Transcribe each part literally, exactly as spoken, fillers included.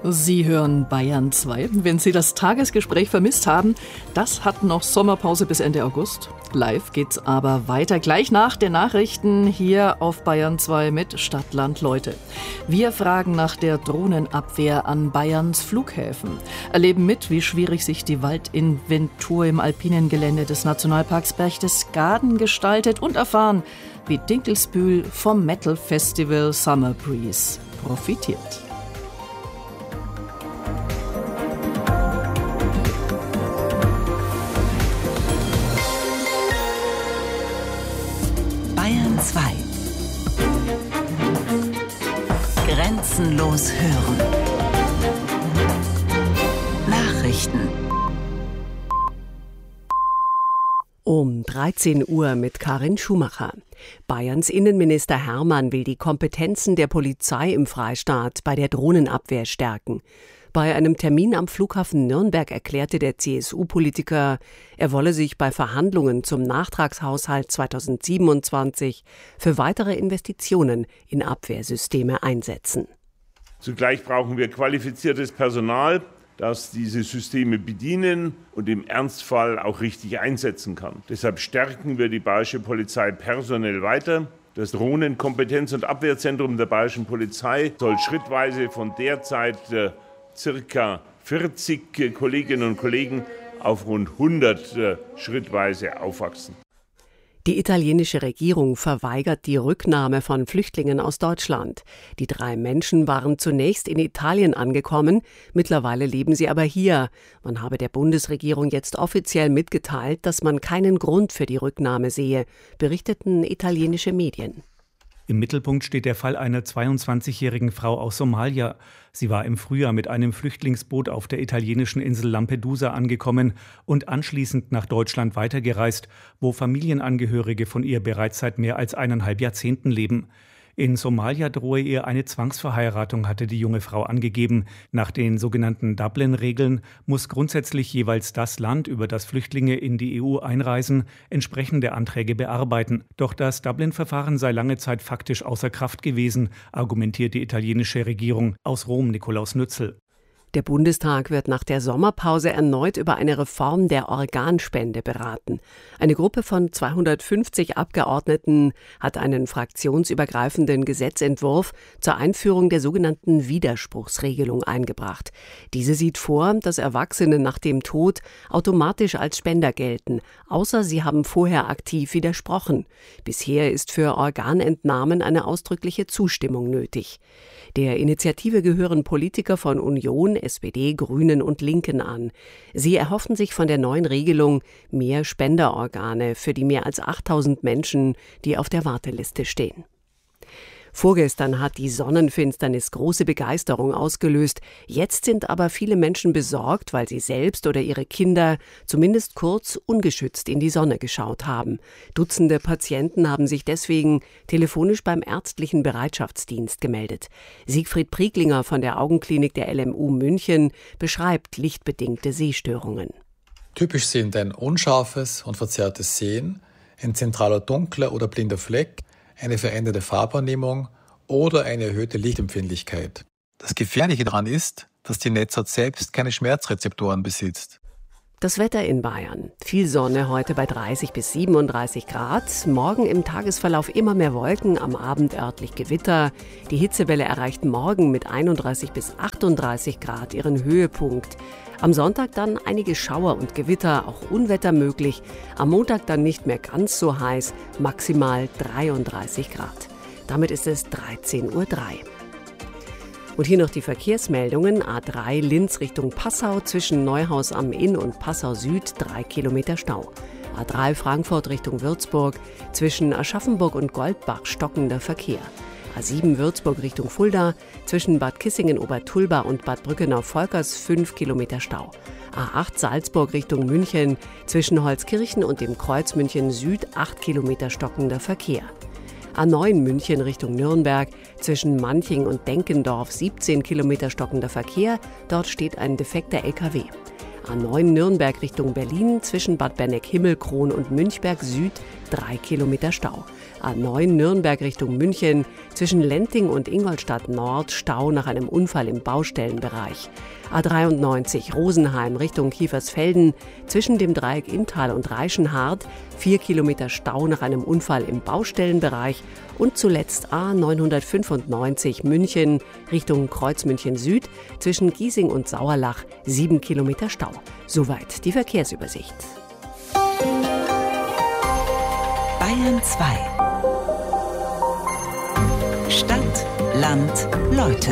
Sie hören Bayern zwei. Wenn Sie das Tagesgespräch vermisst haben, das hat noch Sommerpause bis Ende August. Live geht's aber weiter gleich nach den Nachrichten hier auf Bayern zwei mit Stadt, Land, Leute. Wir fragen nach der Drohnenabwehr an Bayerns Flughäfen, erleben mit, wie schwierig sich die Waldinventur im alpinen Gelände des Nationalparks Berchtesgaden gestaltet und erfahren, wie Dinkelsbühl vom Metal-Festival Summer Breeze profitiert. Bayern zwei. Grenzenlos hören. Nachrichten. Um dreizehn Uhr mit Karin Schumacher. Bayerns Innenminister Hermann will die Kompetenzen der Polizei im Freistaat bei der Drohnenabwehr stärken. Bei einem Termin am Flughafen Nürnberg erklärte der C S U-Politiker, er wolle sich bei Verhandlungen zum Nachtragshaushalt zweitausendsiebenundzwanzig für weitere Investitionen in Abwehrsysteme einsetzen. Zugleich brauchen wir qualifiziertes Personal, das diese Systeme bedienen und im Ernstfall auch richtig einsetzen kann. Deshalb stärken wir die Bayerische Polizei personell weiter. Das Drohnenkompetenz- und Abwehrzentrum der Bayerischen Polizei soll schrittweise von derzeit äh, circa vierzig Kolleginnen und Kollegen auf rund hundert äh, schrittweise aufwachsen. Die italienische Regierung verweigert die Rücknahme von Flüchtlingen aus Deutschland. Die drei Menschen waren zunächst in Italien angekommen, mittlerweile leben sie aber hier. Man habe der Bundesregierung jetzt offiziell mitgeteilt, dass man keinen Grund für die Rücknahme sehe, berichteten italienische Medien. Im Mittelpunkt steht der Fall einer zweiundzwanzigjährigen Frau aus Somalia. Sie war im Frühjahr mit einem Flüchtlingsboot auf der italienischen Insel Lampedusa angekommen und anschließend nach Deutschland weitergereist, wo Familienangehörige von ihr bereits seit mehr als eineinhalb Jahrzehnten leben. In Somalia drohe ihr eine Zwangsverheiratung, hatte die junge Frau angegeben. Nach den sogenannten Dublin-Regeln muss grundsätzlich jeweils das Land, über das Flüchtlinge in die E U einreisen, entsprechende Anträge bearbeiten. Doch das Dublin-Verfahren sei lange Zeit faktisch außer Kraft gewesen, argumentiert die italienische Regierung. Aus Rom Nikolaus Nützel. Der Bundestag wird nach der Sommerpause erneut über eine Reform der Organspende beraten. Eine Gruppe von zweihundertfünfzig Abgeordneten hat einen fraktionsübergreifenden Gesetzentwurf zur Einführung der sogenannten Widerspruchsregelung eingebracht. Diese sieht vor, dass Erwachsene nach dem Tod automatisch als Spender gelten, außer sie haben vorher aktiv widersprochen. Bisher ist für Organentnahmen eine ausdrückliche Zustimmung nötig. Der Initiative gehören Politiker von Union, S P D, Grünen und Linken an. Sie erhoffen sich von der neuen Regelung mehr Spenderorgane für die mehr als achttausend Menschen, die auf der Warteliste stehen. Vorgestern hat die Sonnenfinsternis große Begeisterung ausgelöst. Jetzt sind aber viele Menschen besorgt, weil sie selbst oder ihre Kinder zumindest kurz ungeschützt in die Sonne geschaut haben. Dutzende Patienten haben sich deswegen telefonisch beim ärztlichen Bereitschaftsdienst gemeldet. Siegfried Prieglinger von der Augenklinik der L M U München beschreibt lichtbedingte Sehstörungen. Typisch sind ein unscharfes und verzerrtes Sehen, ein zentraler dunkler oder blinder Fleck, eine veränderte Farbwahrnehmung oder eine erhöhte Lichtempfindlichkeit. Das Gefährliche daran ist, dass die Netzhaut selbst keine Schmerzrezeptoren besitzt. Das Wetter in Bayern. Viel Sonne heute bei dreißig bis siebenunddreißig Grad. Morgen im Tagesverlauf immer mehr Wolken, am Abend örtlich Gewitter. Die Hitzewelle erreicht morgen mit einunddreißig bis achtunddreißig Grad ihren Höhepunkt. Am Sonntag dann einige Schauer und Gewitter, auch Unwetter möglich. Am Montag dann nicht mehr ganz so heiß, maximal dreiunddreißig Grad. Damit ist es dreizehn Uhr drei. Und hier noch die Verkehrsmeldungen. A drei Linz Richtung Passau zwischen Neuhaus am Inn und Passau Süd, drei Kilometer Stau. A drei Frankfurt Richtung Würzburg zwischen Aschaffenburg und Goldbach stockender Verkehr. A sieben Würzburg Richtung Fulda zwischen Bad Kissingen-Obertulba und Bad Brückenau-Volkers fünf Kilometer Stau. A acht Salzburg Richtung München zwischen Holzkirchen und dem Kreuz München Süd acht Kilometer stockender Verkehr. A neun München Richtung Nürnberg zwischen Manching und Denkendorf siebzehn Kilometer stockender Verkehr. Dort steht ein defekter L K W. A neun Nürnberg Richtung Berlin zwischen Bad Berneck-Himmelkron und Münchberg Süd drei Kilometer Stau. A neun Nürnberg Richtung München, zwischen Lenting und Ingolstadt Nord Stau nach einem Unfall im Baustellenbereich. A dreiundneunzig Rosenheim Richtung Kiefersfelden, zwischen dem Dreieck Inntal und Reichenhard, vier Kilometer Stau nach einem Unfall im Baustellenbereich. Und zuletzt A neunhundertfünfundneunzig München Richtung Kreuzmünchen Süd, zwischen Giesing und Sauerlach, sieben Kilometer Stau. Soweit die Verkehrsübersicht. Bayern zwei. Stadt, Land, Leute.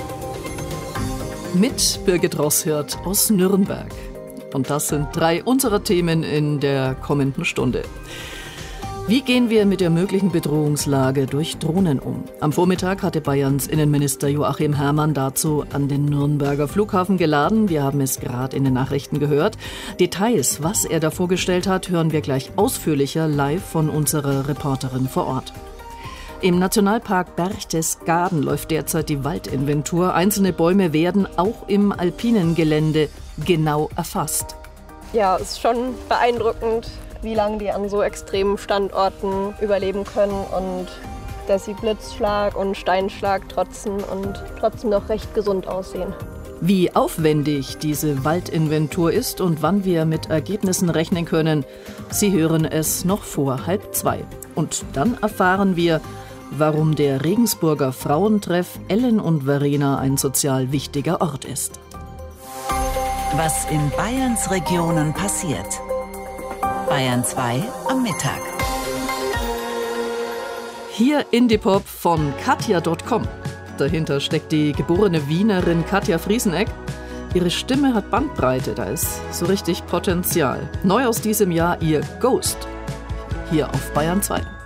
Mit Birgit Rosshirt aus Nürnberg. Und das sind drei unserer Themen in der kommenden Stunde. Wie gehen wir mit der möglichen Bedrohungslage durch Drohnen um? Am Vormittag hatte Bayerns Innenminister Joachim Herrmann dazu an den Nürnberger Flughafen geladen. Wir haben es gerade in den Nachrichten gehört. Details, was er da vorgestellt hat, hören wir gleich ausführlicher live von unserer Reporterin vor Ort. Im Nationalpark Berchtesgaden läuft derzeit die Waldinventur. Einzelne Bäume werden auch im alpinen Gelände genau erfasst. Ja, es ist schon beeindruckend, wie lange die an so extremen Standorten überleben können und dass sie Blitzschlag und Steinschlag trotzen und trotzdem noch recht gesund aussehen. Wie aufwendig diese Waldinventur ist und wann wir mit Ergebnissen rechnen können, Sie hören es noch vor halb zwei. Und dann erfahren wir, warum der Regensburger Frauentreff Ellen und Verena ein sozial wichtiger Ort ist. Was in Bayerns Regionen passiert. Bayern zwei am Mittag. Hier Indie-Pop von Katja Punkt com. Dahinter steckt die geborene Wienerin Katja Frieseneck. Ihre Stimme hat Bandbreite, da ist so richtig Potenzial. Neu aus diesem Jahr ihr Ghost. Hier auf Bayern zwei.